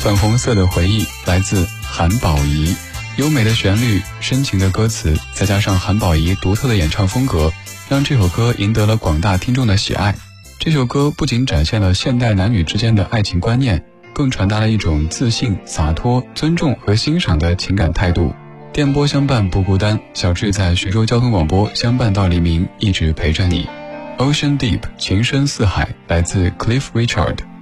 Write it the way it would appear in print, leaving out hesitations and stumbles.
粉红色的回忆来自韩宝仪，优美的旋律，深情的歌词，再加上韩宝仪独特的演唱风格，让这首歌赢得了广大听众的喜爱。这首歌不仅展现了现代男女之间的爱情观念，更传达了一种自信、洒脱、尊重和欣赏的情感态度。电波相伴不孤单，小智在徐州交通广播相伴到黎明，一直陪着你。Ocean Deep 情深似海，来自 Cliff Richard。